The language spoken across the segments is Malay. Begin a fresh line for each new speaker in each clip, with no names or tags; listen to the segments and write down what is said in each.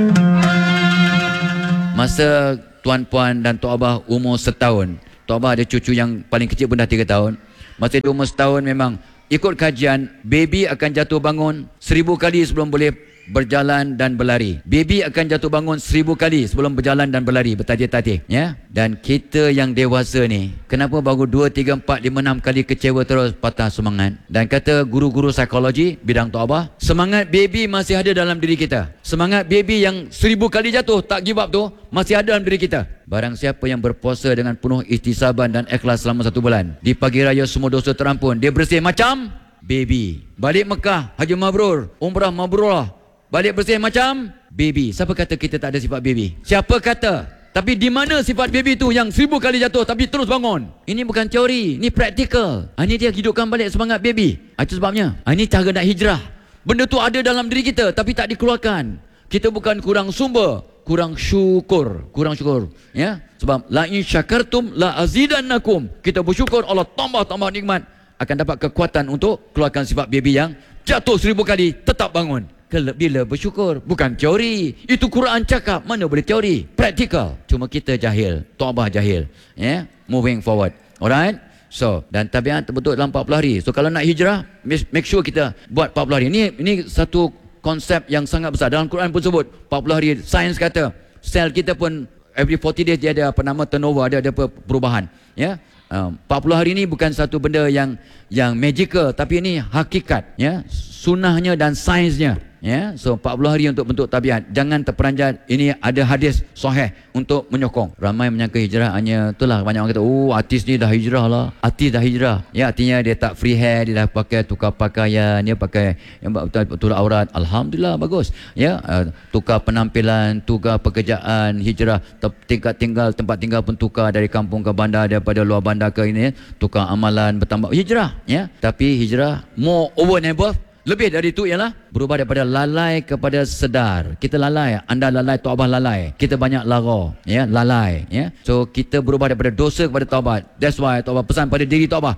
Masa tuan-puan dan Tok Abah umur setahun, Tok Abah ada cucu yang paling kecil pun dah 3 tahun. Masa dia umur setahun memang ikut kajian, baby akan jatuh bangun 1000 kali sebelum boleh berjalan dan berlari. Baby akan jatuh bangun 1000 kali sebelum berjalan dan berlari, bertatih-tatih, ya. Dan kita yang dewasa ni, kenapa baru 2, 3, 4, 5, 6 kali kecewa terus, patah semangat? Dan kata guru-guru psikologi bidang Tok Abah, semangat baby masih ada dalam diri kita. Semangat baby yang 1000 kali jatuh tak give up tu masih ada dalam diri kita. Barang siapa yang berpuasa dengan penuh ihtisaban dan ikhlas selama 1 bulan, di pagi raya semua dosa terampun, dia bersih macam baby. Balik Mekah, haji mabrur, umrah mabrurah, balik bersih macam baby. Siapa kata kita tak ada sifat baby? Siapa kata? Tapi di mana sifat baby tu yang 1000 kali jatuh tapi terus bangun? Ini bukan teori, ini praktikal. Ini dia hidupkan balik semangat baby. Itu sebabnya. Ini cara nak hijrah. Benda tu ada dalam diri kita tapi tak dikeluarkan. Kita bukan kurang sumber, kurang syukur, ya. Sebab la in syakartum la azidannakum. Kita bersyukur, Allah tambah nikmat, akan dapat kekuatan untuk keluarkan sifat baby yang jatuh 1000 kali tetap bangun. Bila bersyukur, bukan teori. Itu Quran cakap, mana boleh teori? Praktikal. Cuma kita jahil, Tok Abah jahil, ya. Moving forward. Alright? So, dan tabiat terbentuk dalam 40 hari. So kalau nak hijrah, make sure kita buat 40 hari. Ini satu konsep yang sangat besar. Dalam Quran pun sebut 40 hari. Sains kata sel kita pun every 40 days dia ada apa nama turnover, ada perubahan, ya. 40 hari ni bukan satu benda yang magical, tapi ini hakikat, ya, sunnahnya dan sainsnya, ya. So 40 hari untuk bentuk tabiat. Jangan terperanjat. Ini ada hadis sahih untuk menyokong. Ramai menyangka hijrah hanya itulah, banyak orang kata, oh artis ni dah hijrah lah. Artis dah hijrah, ya, artinya dia tak free hair, dia dah pakai tukar pakaian, dia pakai yang betul aurat. Alhamdulillah, bagus, ya. Tukar penampilan, tukar pekerjaan, hijrah, tempat tinggal pun tukar dari kampung ke bandar, daripada luar bandar ke ini, tukar amalan, bertambah hijrah, ya. Tapi hijrah more over and above, lebih dari itu ialah berubah daripada lalai kepada sedar. Kita lalai, anda lalai, Tok Abah lalai. Kita banyak lara, ya, lalai, ya. So kita berubah daripada dosa kepada taubat. That's why Tok Abah pesan pada diri Tok Abah,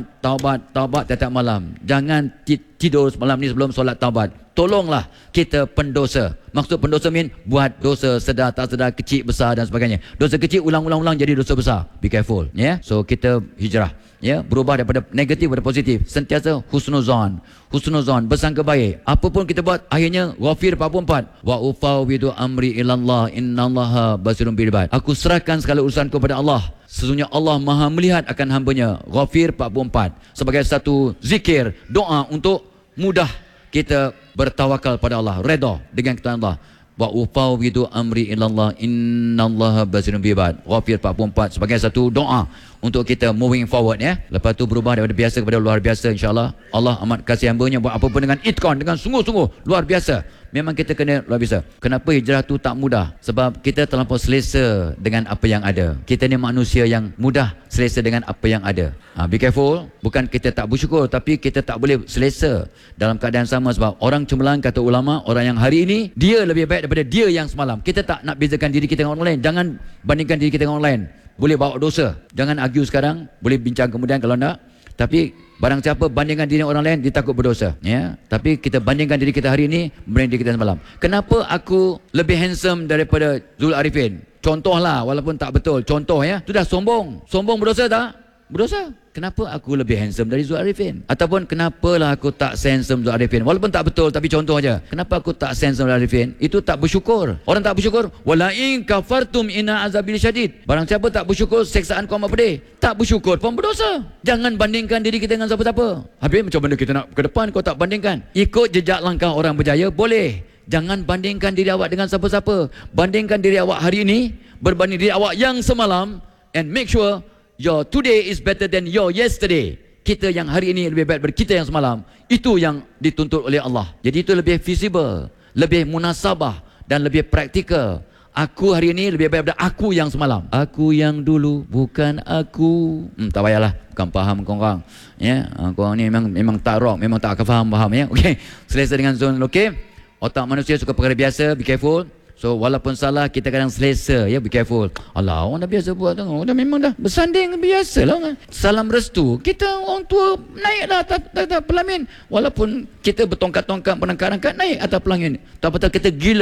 taubat tiap malam. Jangan tidur malam ni sebelum solat taubat. Tolonglah kita pendosa. Maksud pendosa buat dosa sedar tak sedar, kecil besar dan sebagainya. Dosa kecil ulang-ulang jadi dosa besar. Be careful, ya. So kita hijrah, ya, berubah daripada negatif kepada positif. Sentiasa husnuzan, bersangka baik. Apa pun kita buat, akhirnya Ghafir 44, wa ufawwidu amri ilallah innallaha basirun bil ibad. Aku serahkan segala urusanku kepada Allah, sesungguhnya Allah Maha melihat akan hamba-Nya. Ghafir 44 sebagai satu zikir, doa untuk mudah kita bertawakal pada Allah, redha dengan ketentuan Allah. Wa ufawwidu amri ilallah innallaha basirun bil ibad. Ghafir 44 sebagai satu doa untuk kita moving forward, ya. Lepas tu berubah daripada biasa kepada luar biasa, insya-Allah. Allah amat kasih hamba-Nya buat apa pun dengan itqan, dengan sungguh-sungguh luar biasa. Memang kita kena luar biasa. Kenapa hijrah tu tak mudah? Sebab kita terlampau selesa dengan apa yang ada. Kita ni manusia yang mudah selesa dengan apa yang ada. Be careful. Bukan kita tak bersyukur, tapi kita tak boleh selesa dalam keadaan sama. Sebab orang cemerlang, kata ulama, orang yang hari ini dia lebih baik daripada dia yang semalam. Kita tak nak bezakan diri kita dengan orang lain. Jangan bandingkan diri kita dengan orang lain. Boleh bawa dosa. Jangan argue sekarang, boleh bincang kemudian kalau nak. Tapi barang siapa bandingkan diri orang lain, dia takut berdosa, ya. Tapi kita bandingkan diri kita hari ini dengan diri kita semalam. Kenapa aku lebih handsome daripada Zul Arifin? Contohlah, walaupun tak betul, contoh, ya. Itu dah sombong. Sombong berdosa tak? Berdosa. Kenapa aku lebih handsome dari Zul Arifin? Ataupun kenapalah aku tak handsome Zul Arifin? Walaupun tak betul, tapi contoh aja. Kenapa aku tak handsome Zul Arifin? Itu tak bersyukur. Orang tak bersyukur, wala in kafartum inna azabil syadid. Barang siapa tak bersyukur, seksaan kau amat pedih. Tak bersyukur pun berdosa. Jangan bandingkan diri kita dengan siapa-siapa. Habis macam mana kita nak ke depan, kau tak bandingkan? Ikut jejak langkah orang berjaya, boleh. Jangan bandingkan diri awak dengan siapa-siapa. Bandingkan diri awak hari ini berbanding diri awak yang semalam, and make sure your today is better than your yesterday. Kita yang hari ini lebih baik daripada kita yang semalam. Itu yang dituntut oleh Allah. Jadi itu lebih visible, lebih munasabah dan lebih praktikal. Aku hari ini lebih baik daripada aku yang semalam. Aku yang dulu bukan aku. Tak payahlah, bukan faham korang, ya. Korang ni memang tak rock, memang tak akan faham, ya. Okey, selesa dengan zon. Okey, otak manusia suka perkara biasa. Be careful. So walaupun salah, kita kadang selesa, ya. Be careful. Alah, orang dah biasa buat tu, dah memang dah bersanding, biasalah. Salam restu, kita orang tua naiklah atas pelamin. Walaupun kita bertongkat-tongkat, berangkat-angkat naik atas pelamin, tak betul kita gila.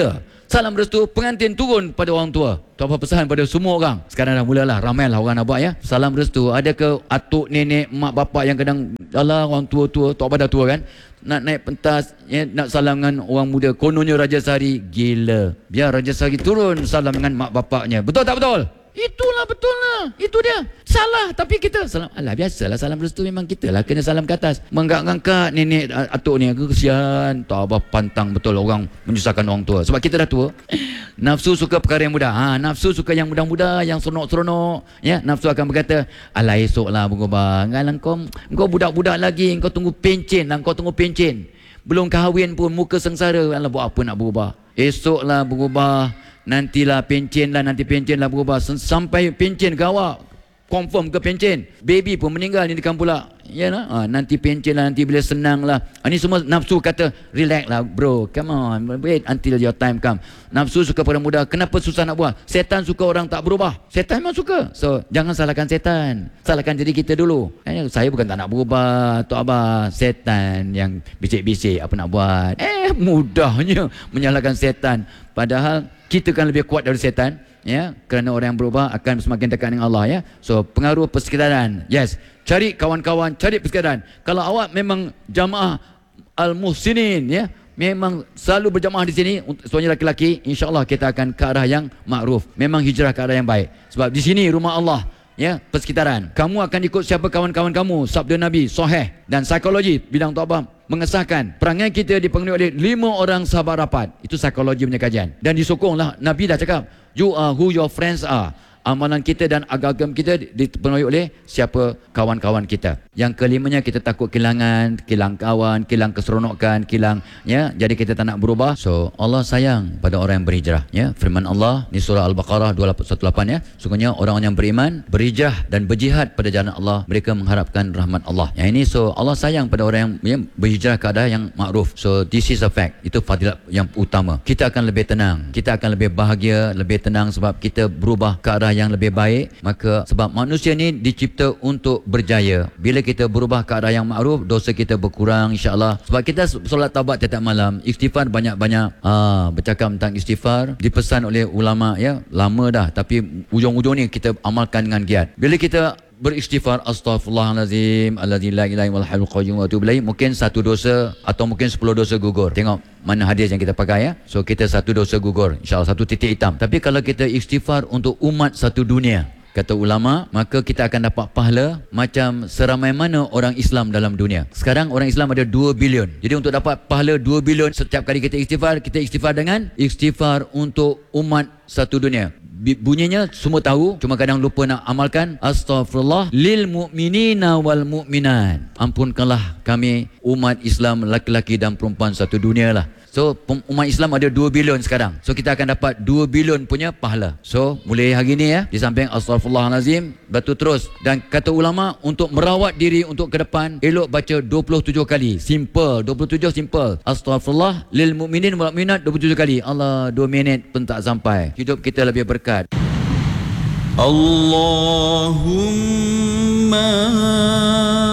Salam restu pengantin turun pada orang tua. Tu apa pesan pada semua orang. Sekarang dah mulalah, ramailah orang nak buat ya. Salam restu. Ada ke atuk, nenek, mak bapak yang kadang alah orang tua-tua, tok pada tua kan, nak naik pentas ya, nak salam dengan orang muda. Kononnya Raja Sari, gila. Biar Raja Sari turun salam dengan mak bapaknya. Betul tak betul? Itulah betul lah. Itu dia. Salah tapi kita salam. Alah biasalah salam restu, memang kita lah kena salam ke atas. Mengangkat nenek atuk ni, aku kesian. Tak apa, pantang betul orang menyusahkan orang tua. Sebab kita dah tua. Nafsu suka perkara yang mudah. Nafsu suka yang mudah-mudah, yang seronok-seronok. Ya, nafsu akan berkata, alah esoklah berubah. Engkau budak-budak lagi, engkau tunggu pencen lah, engkau tunggu pencen. Belum kahwin pun muka sengsara. Alah buat apa nak berubah? Esoklah berubah. Nanti pencen lah berubah. Sampai pencen ke awak, confirm ke pencen, baby pun meninggal ni kamu pula. Ya lah, nanti pencen lah, nanti bila senang lah. Ini semua nafsu kata, relax lah bro, come on, wait until your time come. Nafsu suka pada mudah. Kenapa susah nak buat? Setan suka orang tak berubah. Setan memang suka. So jangan salahkan setan, salahkan diri kita dulu. Saya bukan tak nak berubah, tu abah, setan yang bisik-bisik apa nak buat. Mudahnya menyalahkan setan. Padahal kita kan lebih kuat dari setan. Ya, kerana orang yang berubah akan semakin dekat dengan Allah ya. So pengaruh persekitaran. Yes, cari kawan-kawan, cari persekitaran. Kalau awak memang jamaah al-muhsinin ya, memang selalu berjamaah di sini, semuanya laki-laki, insya-Allah kita akan ke arah yang makruf. Memang hijrah ke arah yang baik. Sebab di sini rumah Allah ya, persekitaran. Kamu akan ikut siapa kawan-kawan kamu. Sabda Nabi sahih. Dan psikologi bidang taubat mengesahkan perangai kita dipenuhi oleh 5 orang sahabat rapat. Itu psikologi punya kajian. Dan disokonglah, Nabi dah cakap, you are who your friends are. Amalan kita dan agama kita dipenuhi oleh siapa kawan-kawan kita. Yang kelimanya, kita takut kehilangan kawan, kehilang keseronokan, ya. Jadi kita tak nak berubah. So Allah sayang pada orang yang berhijrah ya. Firman Allah di surah Al-Baqarah 218 ya. Sungguhnya orang-orang yang beriman, berhijrah dan berjihad pada jalan Allah, mereka mengharapkan rahmat Allah. Yang ini, so Allah sayang pada orang yang berhijrah ke arah yang makruf. So this is a fact. Itu fadilat yang utama. Kita akan lebih tenang, kita akan lebih bahagia, lebih tenang sebab kita berubah ke arah yang lebih baik. Maka sebab manusia ni dicipta untuk berjaya. Bila kita berubah ke arah yang makruf, dosa kita berkurang insya-Allah. Sebab kita solat taubat tiap malam, istighfar banyak-banyak. Bercakap tentang istighfar dipesan oleh ulama ya, lama dah, tapi ujung-ujung ni kita amalkan dengan giat. Bila kita beristighfar, astaghfirullahalazim alladzi la ilaha illal hayyul qayyum wa atubu ilaih, mungkin satu dosa atau mungkin 10 dosa gugur. Tengok mana hadis yang kita pakai ya. So kita satu dosa gugur, insya-Allah satu titik hitam. Tapi kalau kita istighfar untuk umat satu dunia, kata ulama, maka kita akan dapat pahala macam seramai mana orang Islam dalam dunia. Sekarang orang Islam ada 2 bilion. Jadi untuk dapat pahala 2 bilion setiap kali kita istighfar dengan istighfar untuk umat satu dunia. Bunyinya semua tahu, cuma kadang lupa nak amalkan. Astaghfirullah lil mu'minina wal mu'minat. Ampunkanlah kami umat Islam laki-laki dan perempuan satu dunia lah. So umat Islam ada 2 bilion sekarang. So kita akan dapat 2 bilion punya pahala. So mulai hari ni ya, di samping astaghfirullahalazim, batu terus. Dan kata ulama, untuk merawat diri untuk ke depan, elok baca 27 kali. Simple, 27 simple. Astaghfirullah lil mu'minin wal mu'minat 27 kali. Allah, 2 minit pun tak sampai. Hidup kita lebih berkat.
Allahumma